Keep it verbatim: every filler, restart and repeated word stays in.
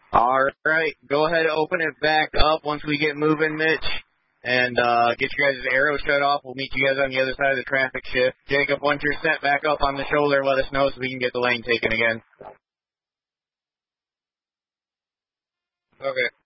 All right, go ahead and open it back up once we get moving, Mitch, and uh, get you guys' arrow shut off. We'll meet you guys on the other side of the traffic shift. Jacob, once you're set back up on the shoulder, let us know so we can get the lane taken again. Okay.